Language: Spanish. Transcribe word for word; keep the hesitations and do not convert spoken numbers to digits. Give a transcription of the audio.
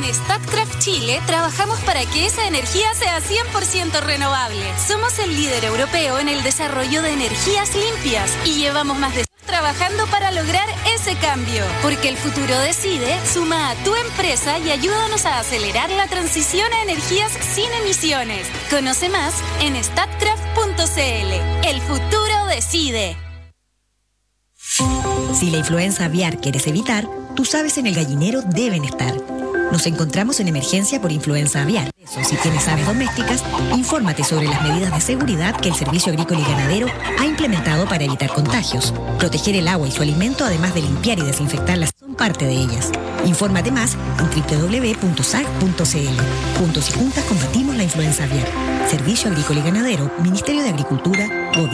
En Statkraft Chile trabajamos para que esa energía sea cien por ciento renovable. Somos el líder europeo en el desarrollo de energías limpias y llevamos más de trabajando para lograr ese cambio. Porque el futuro decide, suma a tu empresa y ayúdanos a acelerar la transición a energías sin emisiones. Conoce más en statkraft punto c l. El futuro decide. Si la influenza aviar quieres evitar, tus aves en el gallinero deben estar. Nos encontramos en emergencia por influenza aviar. Eso, si tienes aves domésticas, infórmate sobre las medidas de seguridad que el Servicio Agrícola y Ganadero ha implementado para evitar contagios. Proteger el agua y su alimento, además de limpiar y desinfectarlas, son parte de ellas. Infórmate más en doble u doble u doble u punto s a g punto c l. Juntos y juntas combatimos la influenza aviar. Servicio Agrícola y Ganadero, Ministerio de Agricultura, Gobierno.